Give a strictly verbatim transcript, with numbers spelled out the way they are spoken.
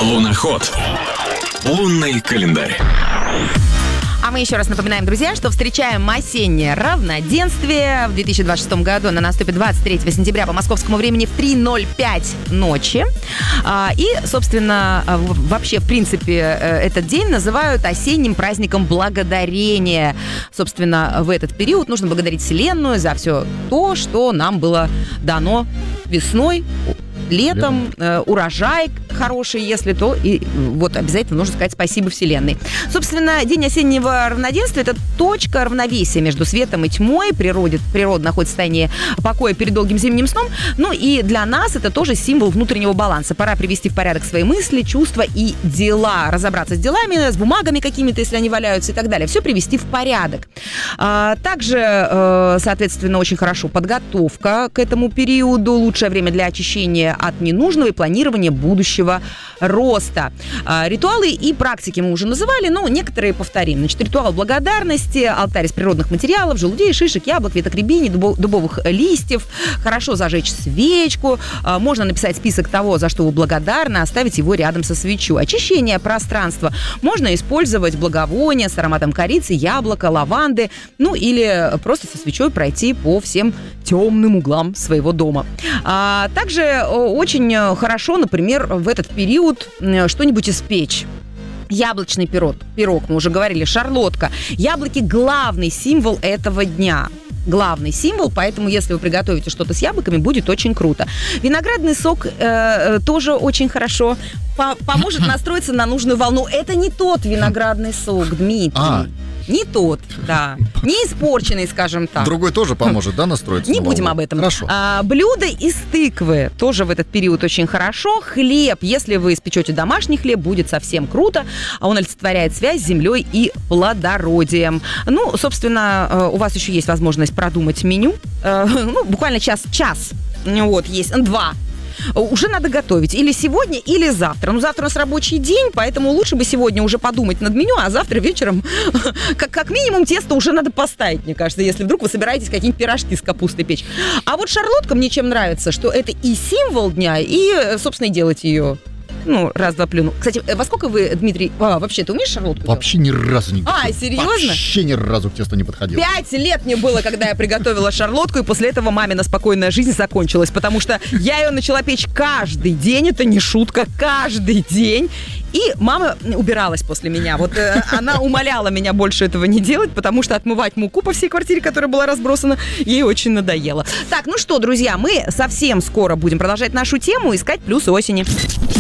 Луноход. Лунный календарь. А мы еще раз напоминаем, друзья, что встречаем осеннее равноденствие. В две тысячи двадцать шестом году оно наступит двадцать третьего сентября по московскому времени в три ноль пять ночи. И, собственно, вообще, в принципе, этот день называют осенним праздником благодарения. Собственно, в этот период нужно благодарить Вселенную за все то, что нам было дано весной, летом, э, урожай хороший, если то, и вот обязательно нужно сказать спасибо Вселенной. Собственно, день осеннего равноденствия – это точка равновесия между светом и тьмой. Природе, природа находится в состоянии покоя перед долгим зимним сном. Ну и для нас это тоже символ внутреннего баланса. Пора привести в порядок свои мысли, чувства и дела. Разобраться с делами, с бумагами какими-то, если они валяются и так далее. Все привести в порядок. А, также, э, соответственно, очень хорошо подготовка к этому периоду. Лучшее время для очищения от ненужного и планирования будущего роста. А, ритуалы и практики мы уже называли, но некоторые повторим. Значит, ритуал благодарности, алтарь из природных материалов, желудей, шишек, яблок, веток рябины, дубов, дубовых листьев. Хорошо зажечь свечку. А, можно написать список того, за что вы благодарны, оставить его рядом со свечой. Очищение пространства. Можно использовать благовония с ароматом корицы, яблока, лаванды, ну или просто со свечой пройти по всем темным углам своего дома. А, также очень хорошо, например, в этот период что-нибудь испечь. Яблочный пирог, пирог, мы уже говорили, шарлотка. Яблоки – главный символ этого дня. Главный символ, поэтому если вы приготовите что-то с яблоками, будет очень круто. Виноградный сок э, тоже очень хорошо по- поможет настроиться на нужную волну. Это не тот виноградный сок, Дмитрий. А. Не тот, да. Не испорченный, скажем так. Другой тоже поможет, да, настроиться? Не будем об этом. Хорошо. А, блюда из тыквы тоже в этот период очень хорошо. Хлеб, если вы испечете домашний хлеб, будет совсем круто. Он олицетворяет связь с землей и плодородием. Ну, собственно, у вас еще есть возможность продумать меню. Ну, буквально час, час. Вот, есть два. Уже надо готовить или сегодня, или завтра. Ну, завтра у нас рабочий день, поэтому лучше бы сегодня уже подумать над меню, а завтра вечером как, как минимум тесто уже надо поставить, мне кажется, если вдруг вы собираетесь какие-нибудь пирожки с капустой печь. А вот шарлотка мне чем нравится, что это и символ дня, и, собственно, и делать ее. Ну, раз-два плюну. Кстати, во сколько вы, Дмитрий, а, вообще, ты умеешь шарлотку Вообще делать? ни разу не А, серьезно? Вообще ни разу к тесту не подходил. Пять лет мне было, когда я приготовила шарлотку, и после этого мамина спокойная жизнь закончилась, потому что я ее начала печь каждый день, это не шутка, каждый день. И мама убиралась после меня. Вот э, она умоляла меня больше этого не делать, потому что отмывать муку по всей квартире, которая была разбросана, ей очень надоело. Так, ну что, друзья, мы совсем скоро будем продолжать нашу тему, искать плюсы осени.